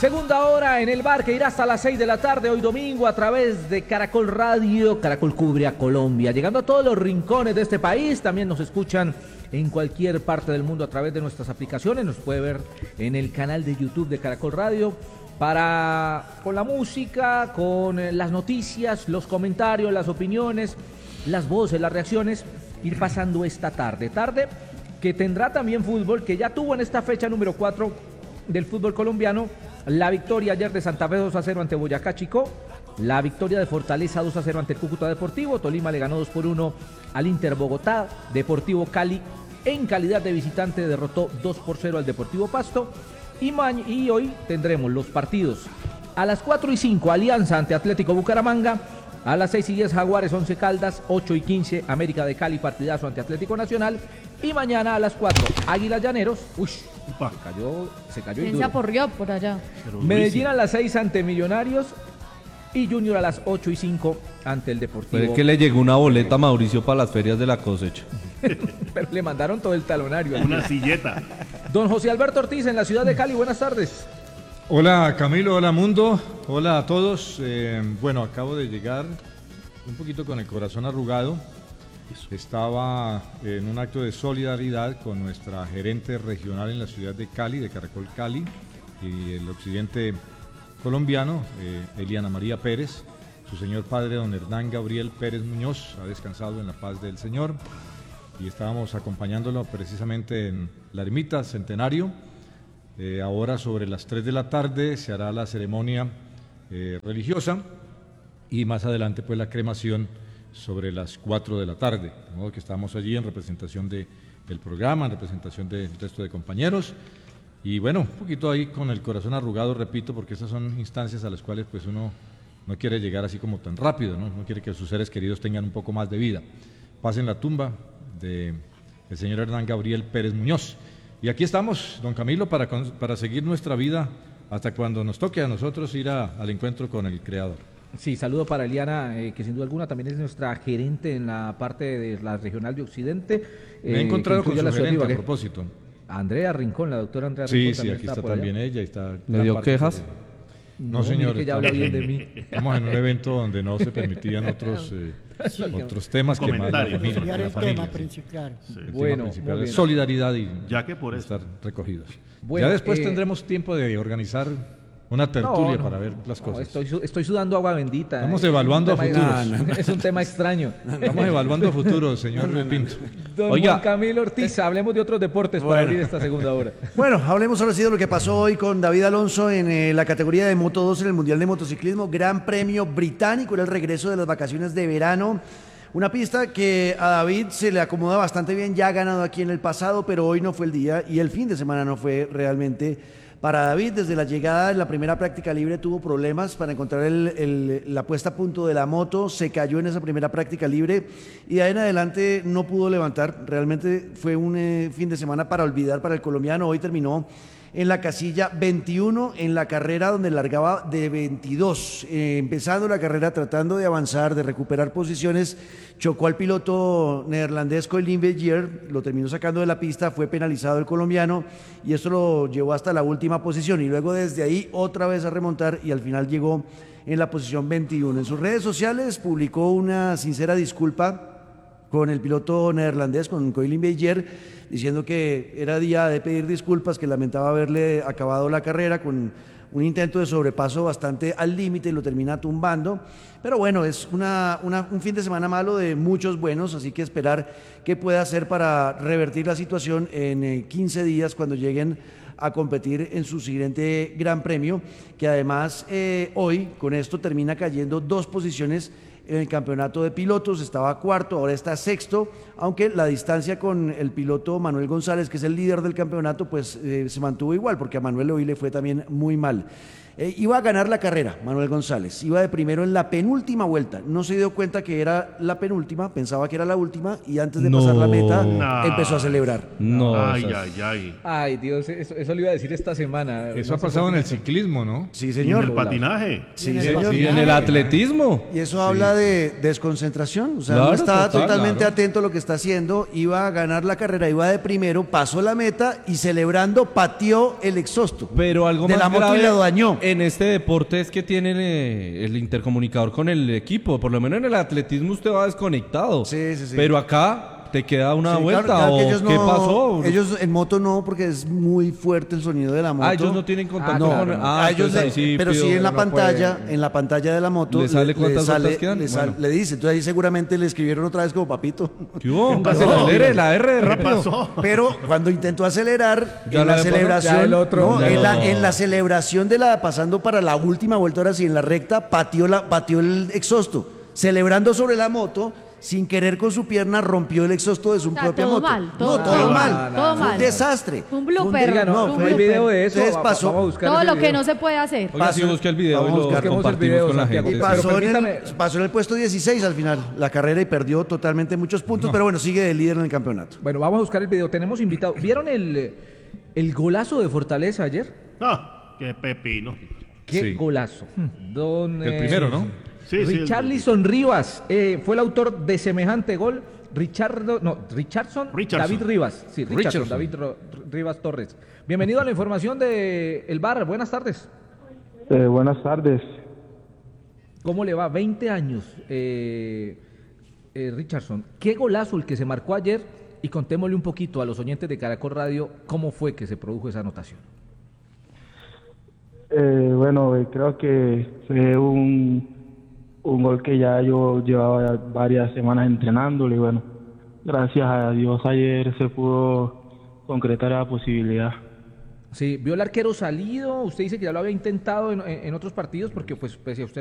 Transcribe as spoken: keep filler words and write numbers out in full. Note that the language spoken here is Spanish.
Segunda hora en el bar que irá hasta las seis de la tarde hoy domingo a través de Caracol Radio. Caracol cubre a Colombia, llegando a todos los rincones de este país. También nos escuchan en cualquier parte del mundo a través de nuestras aplicaciones. Nos puede ver en el canal de YouTube de Caracol Radio para, con la música, con las noticias, los comentarios, las opiniones, las voces, las reacciones, ir pasando esta tarde. Tarde que tendrá también fútbol, que ya tuvo en esta fecha número cuatro del fútbol colombiano. La victoria ayer de Santa Fe dos a cero ante Boyacá Chicó. La victoria de Fortaleza dos a cero ante Cúcuta Deportivo. Tolima le ganó dos por uno al Inter Bogotá. Deportivo Cali en calidad de visitante derrotó dos por cero al Deportivo Pasto. Y, ma- y hoy tendremos los partidos a las cuatro y cinco Alianza ante Atlético Bucaramanga. A las seis y diez Jaguares Once Caldas. ocho y quince América de Cali partidazo ante Atlético Nacional. Y mañana a las cuatro Águilas Llaneros. Uy, se cayó, se cayó y ¿Quién duro. se aporrió por allá? Medellín a las seis ante Millonarios y Junior a las ocho y cinco ante el Deportivo. Pero es que le llegó una boleta a Mauricio para las ferias de la cosecha. Pero le mandaron todo el talonario. Una silleta. Don José Alberto Ortiz en la ciudad de Cali, buenas tardes. Hola Camilo, hola mundo, hola a todos. Eh, bueno, acabo de llegar un poquito con el corazón arrugado. Estaba en un acto de solidaridad con nuestra gerente regional en la ciudad de Cali, de Caracol Cali, y el occidente colombiano, eh, Eliana María Pérez. Su señor padre, don Hernán Gabriel Pérez Muñoz, ha descansado en la paz del Señor, y estábamos acompañándolo precisamente en la ermita Centenario. Eh, ahora sobre las tres de la tarde se hará la ceremonia eh, religiosa, y más adelante pues la cremación sobre las cuatro de la tarde, de modo que estamos allí en representación de, del programa, en representación del resto de compañeros, y bueno, un poquito ahí con el corazón arrugado, repito, porque estas son instancias a las cuales pues uno no quiere llegar así como tan rápido, ¿no? No quiere que sus seres queridos tengan un poco más de vida. Pasen la tumba del señor Hernán Gabriel Pérez Muñoz. Y aquí estamos, don Camilo, para, para seguir nuestra vida hasta cuando nos toque a nosotros ir a, al encuentro con el Creador. Sí, saludo para Eliana, eh, que sin duda alguna también es nuestra gerente en la parte de la regional de Occidente. Me he eh, encontrado con su la gerente a Ibagué. propósito. Andrea Rincón, la doctora Andrea Sí, Rincón. sí, también aquí está está por allá. también ella. Está ¿Le dio quejas? De... No, No, señor. mire que ella habla bien de mí. Estamos en un evento donde no se permitían otros, eh, Sí. otros temas que más la Comentarios. familia. Desviar la el familia, tema sí. principal. Sí. El Bueno, tema principal muy es bien. solidaridad y Ya que por eso. estar recogidos. Bueno, ya después eh, tendremos tiempo de organizar una tertulia No, no, para ver las no, cosas. estoy, su- estoy sudando agua bendita. Estamos eh. evaluando Es un a tema- futuros. No, no, es un tema extraño. Estamos evaluando a futuro, señor Pinto. Don Oiga. Juan Camilo Ortiz, hablemos de otros deportes para abrir esta segunda hora. Bueno, hablemos ahora sí de lo que pasó hoy con David Alonso en eh, la categoría de Moto dos en el Mundial de Motociclismo. Gran Premio Británico, era el regreso de las vacaciones de verano. Una pista que a David se le acomoda bastante bien, ya ha ganado aquí en el pasado, pero hoy no fue el día y el fin de semana no fue realmente para David. Desde la llegada en la primera práctica libre tuvo problemas para encontrar el, el- la puesta a punto de la moto, se cayó en esa primera práctica libre y de ahí en adelante no pudo levantar. Realmente fue un eh, fin de semana para olvidar para el colombiano. Hoy terminó en la casilla veintiuno en la carrera donde largaba de veintidós. Eh, empezando la carrera, tratando de avanzar, de recuperar posiciones, chocó al piloto neerlandés Colin Begier, lo terminó sacando de la pista, fue penalizado el colombiano y esto lo llevó hasta la última posición y luego desde ahí otra vez a remontar y al final llegó en la posición veintiuno. En sus redes sociales publicó una sincera disculpa con el piloto neerlandés, con Colin Begier, diciendo que era día de pedir disculpas, que lamentaba haberle acabado la carrera con un intento de sobrepaso bastante al límite y lo termina tumbando. Pero bueno, es una, una- un fin de semana malo de muchos buenos, así que esperar qué puede hacer para revertir la situación en eh, quince días cuando lleguen a competir en su siguiente Gran Premio, que además eh, hoy con esto termina cayendo dos posiciones en el campeonato de pilotos. Estaba cuarto, ahora está sexto, aunque la distancia con el piloto Manuel González, que es el líder del campeonato, pues eh, se mantuvo igual, porque a Manuel hoy le fue también muy mal. Eh, iba a ganar la carrera, Manuel González, iba de primero en la penúltima vuelta, no se dio cuenta que era la penúltima, pensaba que era la última y antes de No. pasar la meta No. empezó a celebrar. No, Ay, o sea, ay, ay. Ay, Dios, eso, eso le iba a decir esta semana. Eso No ha sé pasado por en qué. el ciclismo, ¿no? Sí, ¿Y en señor. el patinaje? Sí, En el señor. y en el atletismo. Y eso habla de desconcentración, o sea, Claro, no está total, totalmente claro. atento a lo que está haciendo, iba a ganar la carrera, iba de primero, pasó la meta y celebrando pateó el exhausto. Pero algo de más la moto grave y la dañó. en este deporte es que tienen eh, el intercomunicador con el equipo. Por lo menos en el atletismo usted va desconectado. Sí, sí, sí. Pero acá te queda una Sí, vuelta claro, claro que o ellos qué no- pasó. Ellos en moto no, porque es muy fuerte el sonido de la moto. Ah, ellos no tienen contacto Ah, con claro. ah, A ellos entonces le- ahí sí pero sí pido- en la no pantalla, puede. en la pantalla de la moto ¿Le sale cuántas vueltas quedan? le, sal- Bueno. le dice, entonces ahí seguramente le escribieron otra vez como papito. ¿Qué hubo? pasó? Acelere, la R de ¿Qué rápido. pasó? Pero cuando intentó acelerar, Ya en la la había pasado. celebración, Ya el otro. no, Ya en, no. la, en la celebración de la pasando para la última vuelta, ahora sí, en la recta, pateó, la, pateó el exhausto, celebrando sobre la moto. Sin querer con su pierna rompió el exhausto de su O sea, propia todo moto. mal, todo no, todo mal. mal. Todo Fue un mal. desastre. Un Fue blooper. Oiga, no, un no hay blooper. video de eso. Entonces va- pasó- vamos a buscar Todo ese lo que video. no se puede hacer. Oiga, si busca el video y Vamos a lo buscar. Busquemos el compartimos video, con la Santiago. gente. Y Pero pasó en, el, permítame- pasó en el puesto dieciséis al final la carrera y perdió totalmente muchos puntos, pero bueno, sigue de líder en el campeonato. Bueno, vamos a buscar el video. Tenemos invitado. ¿Vieron el, el golazo de Fortaleza ayer? Ah, qué pepino. ¿Qué Sí. golazo? Don, El eh, primero, ¿no? Sí, sí, el- Richarlison Rivas eh, fue el autor de semejante gol. Richardo, no, Richardson, Richardson. David Rivas. Sí, Richardson, Richardson. David Ro- Rivas Torres. Bienvenido a la información de El Bar. Buenas tardes. Eh, buenas tardes. ¿Cómo le va? veinte años, eh, eh, Richardson. ¿Qué golazo el que se marcó ayer? Y contémosle un poquito a los oyentes de Caracol Radio cómo fue que se produjo esa anotación. Eh, bueno, eh, creo que fue un, un gol que ya yo llevaba varias semanas entrenándolo y bueno, gracias a Dios ayer se pudo concretar la posibilidad. Sí, vio el arquero salido. Usted dice que ya lo había intentado en, en- en otros partidos porque, pues, pese a usted